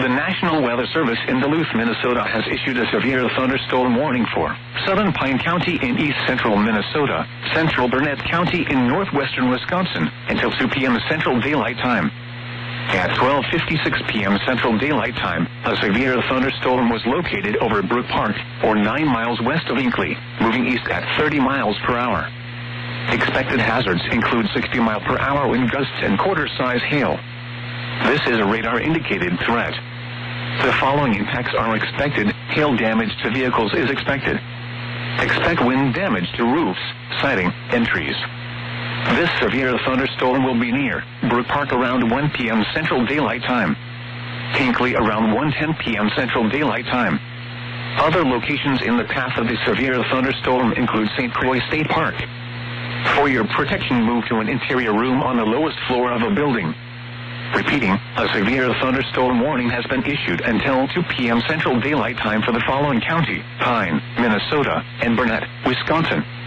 The National Weather Service in Duluth, Minnesota has issued a severe thunderstorm warning for southern Pine County in east central Minnesota, central Burnett County in northwestern Wisconsin until 2 p.m. Central Daylight Time. At 12:56 p.m. Central Daylight Time, a severe thunderstorm was located over Brook Park, or 9 miles west of Inkley, moving east at 30 miles per hour. Expected hazards include 60 mile per hour wind gusts and quarter-size hail. This is a radar-indicated threat. The following impacts are expected. Hail damage to vehicles is expected. Expect wind damage to roofs, siding, and trees. This severe thunderstorm will be near Brook Park around 1 p.m. Central Daylight Time. Hinckley around 1:10 p.m. Central Daylight Time. Other locations in the path of the severe thunderstorm include St. Croix State Park. For your protection, move to an interior room on the lowest floor of a building. Repeating, a severe thunderstorm warning has been issued until 2 p.m. Central Daylight Time for the following county: Pine, Minnesota, and Burnett, Wisconsin.